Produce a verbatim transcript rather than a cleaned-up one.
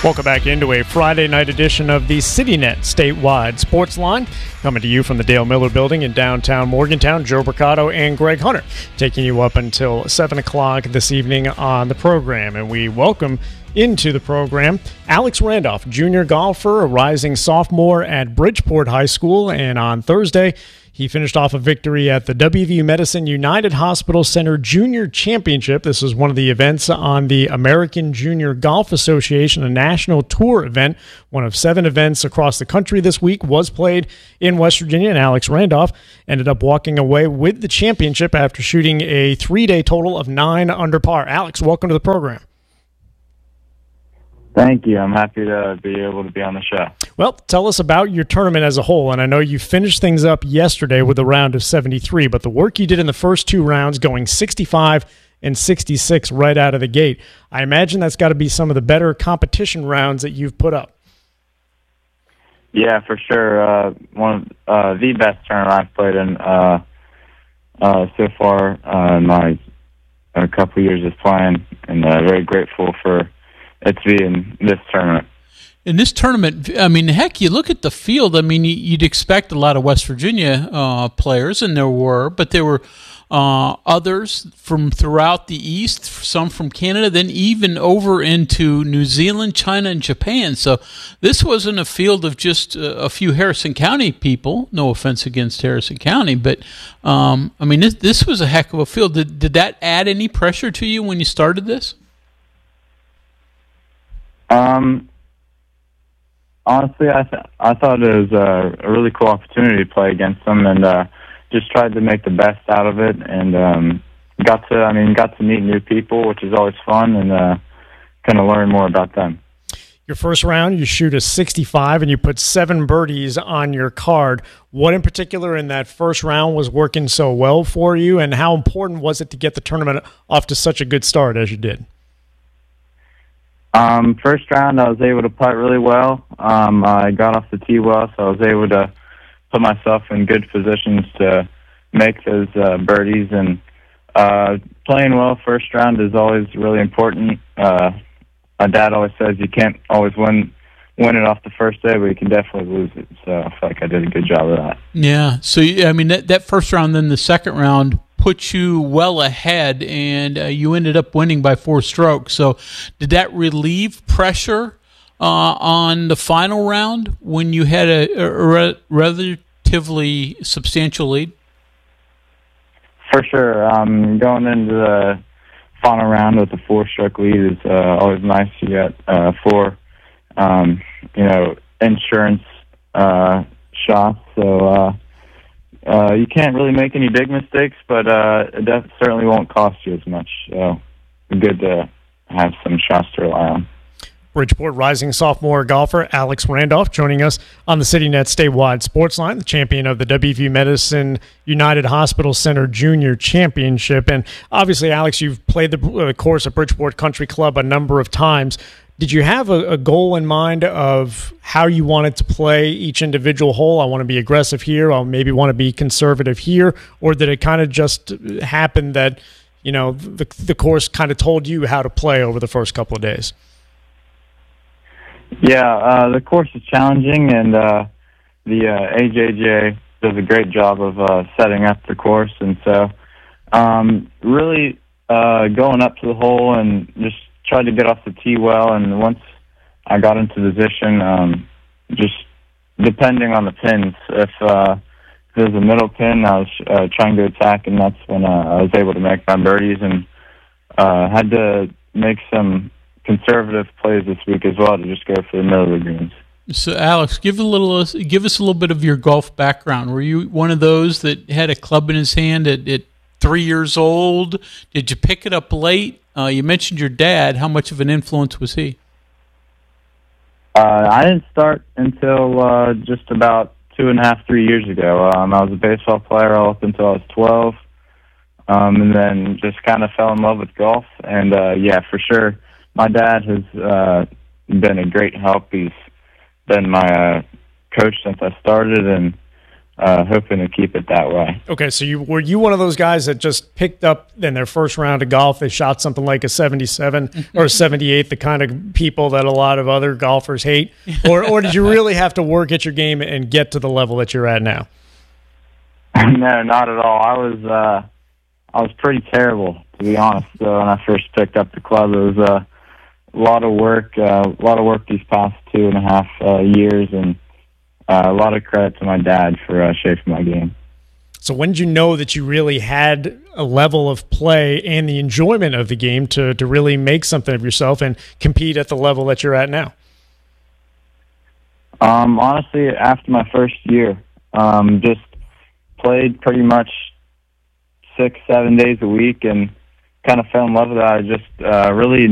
Welcome back into a Friday night edition of the CityNet Statewide Sports Line. Coming to you from the Dale Miller Building in downtown Morgantown, Joe Mercado and Greg Hunter taking you up until seven o'clock this evening on the program. And we welcome into the program Alex Randolph, junior golfer, a rising sophomore at Bridgeport High School. And on Thursday, he finished off a victory at the W V U Medicine United Hospital Center Junior Championship. This was one of the events on the American Junior Golf Association, a national tour event. One of seven events across the country this week was played in West Virginia, and Alex Randolph ended up walking away with the championship after shooting a three-day total of nine under par. Alex, welcome to the program. Thank you. I'm happy to be able to be on the show. Well, tell us about your tournament as a whole. And I know you finished things up yesterday with a round of seventy-three, but the work you did in the first two rounds, going sixty-five and sixty-six right out of the gate, I imagine that's got to be some of the better competition rounds that you've put up. Yeah, for sure. Uh, one of uh, the best tournament I've played in uh, uh, so far uh, in my a couple years of playing, and uh, very grateful for it to be in this tournament. In this tournament, I mean, heck, you look at the field, I mean, you'd expect a lot of West Virginia uh, players, and there were, but there were uh, others from throughout the East, some from Canada, then even over into New Zealand, China, and Japan. So this wasn't a field of just a few Harrison County people. No offense against Harrison County, but, um, I mean, this, this was a heck of a field. Did, did that add any pressure to you when you started this? Um, honestly, I th- I thought it was uh, a really cool opportunity to play against them, and uh, just tried to make the best out of it. And um, got to, I mean, got to meet new people, which is always fun, and uh, kind of learn more about them. Your first round, you shoot a sixty-five, and you put seven birdies on your card. What in particular in that first round was working so well for you, and how important was it to get the tournament off to such a good start as you did? Um, first round, I was able to putt really well. Um, I got off the tee well, so I was able to put myself in good positions to make those uh, birdies. And uh, playing well first round is always really important. Uh, my dad always says you can't always win win it off the first day, but you can definitely lose it. So I feel like I did a good job of that. Yeah. So I mean, that, that first round, then the second round put you well ahead, and uh, you ended up winning by four strokes. So did that relieve pressure uh, on the final round when you had a, a re- relatively substantial lead? For sure. Um, going into the final round with a four-stroke lead is uh, always nice. You get uh, four, um, you know, insurance uh, shots. So, uh, Uh, you can't really make any big mistakes, but uh, that certainly won't cost you as much. So good to have some shots to rely on. Bridgeport rising sophomore golfer Alex Randolph joining us on the CityNet Statewide Sports Line, the champion of the W V U Medicine United Hospital Center Junior Championship. And obviously, Alex, you've played the uh, course at Bridgeport Country Club a number of times. Did you have a, a goal in mind of how you wanted to play each individual hole? I want to be aggressive here. I maybe want to be conservative here. Or did it kind of just happen that, you know, the, the course kind of told you how to play over the first couple of days? Yeah, uh, the course is challenging, and uh, the uh, A J J does a great job of uh, setting up the course. And so um, really uh, going up to the hole and just tried to get off the tee well, and once I got into position, um, just depending on the pins, if uh, there's a middle pin, I was uh, trying to attack, and that's when uh, I was able to make my birdies, and uh, had to make some conservative plays this week as well to just go for the middle of the greens. So, Alex, give a little, give us a little bit of your golf background. Were you one of those that had a club in his hand at, at three years old? Did you pick it up late? Uh, you mentioned your dad. How much of an influence was he? Uh, I didn't start until uh, just about two and a half, three years ago. Um, I was a baseball player all up until I was twelve, um, and then just kind of fell in love with golf. And, uh, yeah, for sure, my dad has uh, been a great help. He's been my uh, coach since I started, and uh, hoping to keep it that way. Okay, so you were you one of those guys that just picked up in their first round of golf, they shot something like a seventy-seven or a seventy-eight, the kind of people that a lot of other golfers hate? Or or did you really have to work at your game and get to the level that you're at now? No, not at all. I was uh, I was pretty terrible, to be honest. So when I first picked up the club, it was uh, a lot of work, uh, a lot of work these past two and a half uh, years, and Uh, a lot of credit to my dad for uh, shaping my game. So when did you know that you really had a level of play and the enjoyment of the game to, to really make something of yourself and compete at the level that you're at now? Um, honestly, after my first year, um, just played pretty much six, seven days a week and kind of fell in love with it. I just uh, really